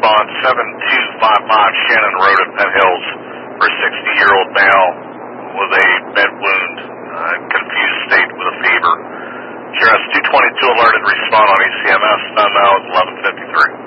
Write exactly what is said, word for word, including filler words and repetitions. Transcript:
respond seven two five five Shannon Road at Penn Hills for a sixty-year-old male with a bed wound, uh, confused state with a fever. Sheriff's two twenty-two alerted, respond on E C M S, done now at eleven fifty-three.